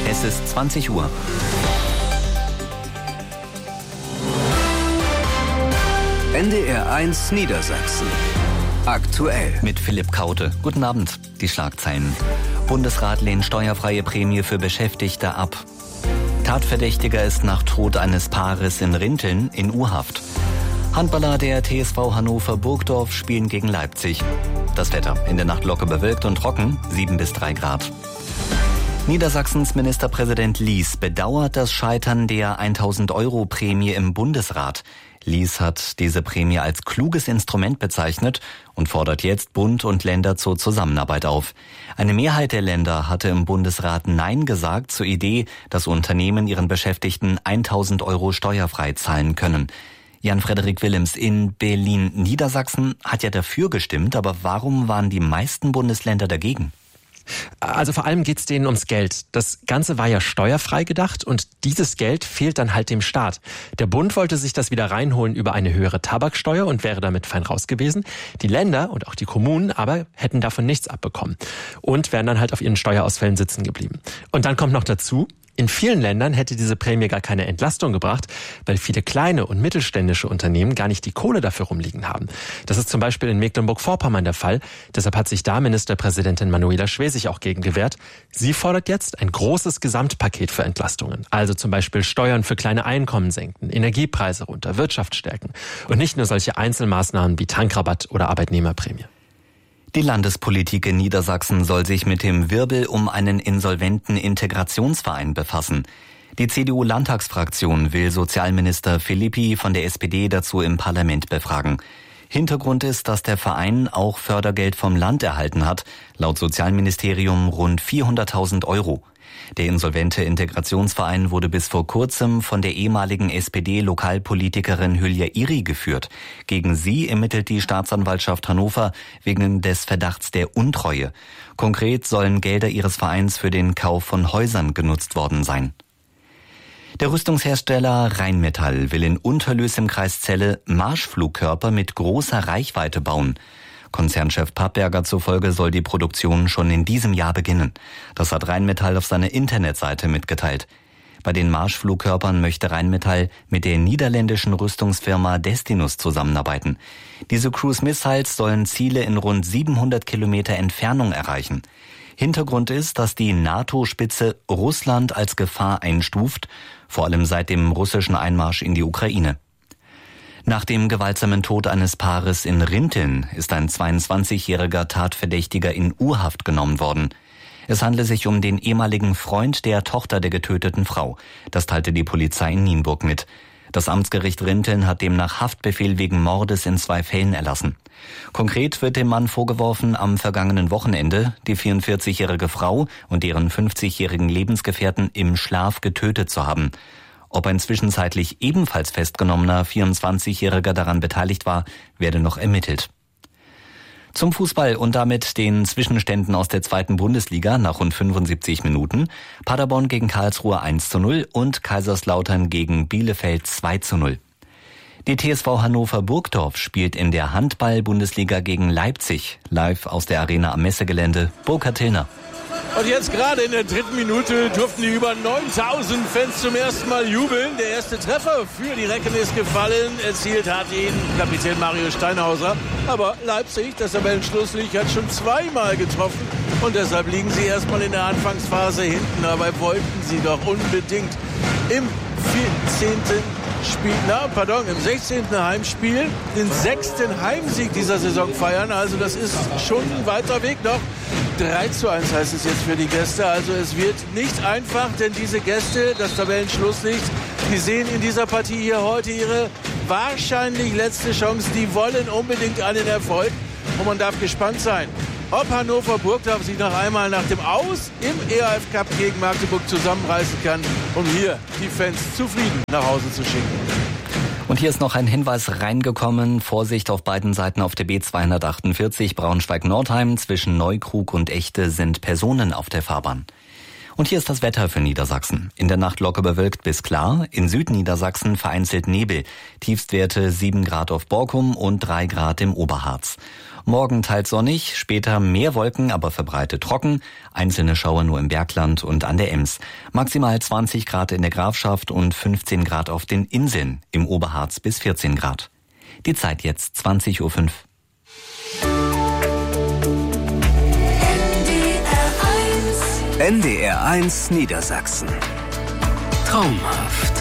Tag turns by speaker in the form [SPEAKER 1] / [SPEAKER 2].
[SPEAKER 1] Es ist 20 Uhr.
[SPEAKER 2] NDR 1 Niedersachsen. Aktuell.
[SPEAKER 1] Mit Philipp Kaute. Guten Abend. Die Schlagzeilen. Bundesrat lehnt steuerfreie Prämie für Beschäftigte ab. Tatverdächtiger ist nach Tod eines Paares in Rinteln in U-Haft. Handballer der TSV Hannover Burgdorf spielen gegen Leipzig. Das Wetter. In der Nacht locker bewölkt und trocken, 7 bis 3 Grad. Niedersachsens Ministerpräsident Lies bedauert das Scheitern der 1.000-Euro-Prämie im Bundesrat. Lies hat diese Prämie als kluges Instrument bezeichnet und fordert jetzt Bund und Länder zur Zusammenarbeit auf. Eine Mehrheit der Länder hatte im Bundesrat Nein gesagt zur Idee, dass Unternehmen ihren Beschäftigten 1.000 Euro steuerfrei zahlen können. Jan-Frederik Willems in Berlin. Niedersachsen hat ja dafür gestimmt, aber warum waren die meisten Bundesländer dagegen?
[SPEAKER 3] Also vor allem geht's denen ums Geld. Das Ganze war ja steuerfrei gedacht und dieses Geld fehlt dann halt dem Staat. Der Bund wollte sich das wieder reinholen über eine höhere Tabaksteuer und wäre damit fein raus gewesen. Die Länder und auch die Kommunen aber hätten davon nichts abbekommen und wären dann halt auf ihren Steuerausfällen sitzen geblieben. Und dann kommt noch dazu, in vielen Ländern hätte diese Prämie gar keine Entlastung gebracht, weil viele kleine und mittelständische Unternehmen gar nicht die Kohle dafür rumliegen haben. Das ist zum Beispiel in Mecklenburg-Vorpommern der Fall. Deshalb hat sich da Ministerpräsidentin Manuela Schwesig auch gegen gewehrt. Sie fordert jetzt ein großes Gesamtpaket für Entlastungen. Also zum Beispiel Steuern für kleine Einkommen senken, Energiepreise runter, Wirtschaft stärken. Und nicht nur solche Einzelmaßnahmen wie Tankrabatt oder Arbeitnehmerprämie.
[SPEAKER 1] Die Landespolitik in Niedersachsen soll sich mit dem Wirbel um einen insolventen Integrationsverein befassen. Die CDU-Landtagsfraktion will Sozialminister Philippi von der SPD dazu im Parlament befragen. Hintergrund ist, dass der Verein auch Fördergeld vom Land erhalten hat, laut Sozialministerium rund 400.000 Euro. Der insolvente Integrationsverein wurde bis vor kurzem von der ehemaligen SPD-Lokalpolitikerin Hülya Iri geführt. Gegen sie ermittelt die Staatsanwaltschaft Hannover wegen des Verdachts der Untreue. Konkret sollen Gelder ihres Vereins für den Kauf von Häusern genutzt worden sein. Der Rüstungshersteller Rheinmetall will in Unterlöß im Kreis Celle Marschflugkörper mit großer Reichweite bauen. Konzernchef Pappberger zufolge soll die Produktion schon in diesem Jahr beginnen. Das hat Rheinmetall auf seiner Internetseite mitgeteilt. Bei den Marschflugkörpern möchte Rheinmetall mit der niederländischen Rüstungsfirma Destinus zusammenarbeiten. Diese Cruise Missiles sollen Ziele in rund 700 Kilometer Entfernung erreichen. Hintergrund ist, dass die NATO-Spitze Russland als Gefahr einstuft, vor allem seit dem russischen Einmarsch in die Ukraine. Nach dem gewaltsamen Tod eines Paares in Rinteln ist ein 22-jähriger Tatverdächtiger in U-Haft genommen worden. Es handle sich um den ehemaligen Freund der Tochter der getöteten Frau. Das teilte die Polizei in Nienburg mit. Das Amtsgericht Rinteln hat demnach Haftbefehl wegen Mordes in 2 Fällen erlassen. Konkret wird dem Mann vorgeworfen, am vergangenen Wochenende die 44-jährige Frau und deren 50-jährigen Lebensgefährten im Schlaf getötet zu haben. Ob ein zwischenzeitlich ebenfalls festgenommener 24-Jähriger daran beteiligt war, werde noch ermittelt. Zum Fußball und damit den Zwischenständen aus der 2. Bundesliga nach rund 75 Minuten. Paderborn gegen Karlsruhe 1:0 und Kaiserslautern gegen Bielefeld 2:0. Die TSV Hannover Burgdorf spielt in der Handball-Bundesliga gegen Leipzig. Live aus der Arena am Messegelände, Burkhard Tillner.
[SPEAKER 4] Und jetzt gerade in der 3. Minute durften die über 9.000 Fans zum ersten Mal jubeln. Der erste Treffer für die Recken ist gefallen. Erzielt hat ihn Kapitän Mario Steinhauser. Aber Leipzig, das Tabellenschlusslicht, hat schon 2-mal getroffen. Und deshalb liegen sie erstmal in der Anfangsphase hinten. Aber wollten sie doch unbedingt im 16. Heimspiel den 6. Heimsieg dieser Saison feiern. Also das ist schon ein weiter Weg noch. 3:1 heißt es jetzt für die Gäste. Also es wird nicht einfach, denn diese Gäste, das Tabellenschlusslicht, die sehen in dieser Partie hier heute ihre wahrscheinlich letzte Chance. Die wollen unbedingt einen Erfolg und man darf gespannt sein, ob Hannover Burgdorf sich noch einmal nach dem Aus im EAF Cup gegen Magdeburg zusammenreißen kann, um hier die Fans zufrieden nach Hause zu schicken.
[SPEAKER 1] Und hier ist noch ein Hinweis reingekommen. Vorsicht auf beiden Seiten auf der B248 Braunschweig-Nordheim. Zwischen Neukrug und Echte sind Personen auf der Fahrbahn. Und hier ist das Wetter für Niedersachsen. In der Nacht locker bewölkt bis klar. In Südniedersachsen vereinzelt Nebel. Tiefstwerte 7 Grad auf Borkum und 3 Grad im Oberharz. Morgen teils sonnig, später mehr Wolken, aber verbreitet trocken. Einzelne Schauer nur im Bergland und an der Ems. Maximal 20 Grad in der Grafschaft und 15 Grad auf den Inseln. Im Oberharz bis 14 Grad. Die Zeit jetzt 20:05 Uhr.
[SPEAKER 2] NDR 1 Niedersachsen. Traumhaft.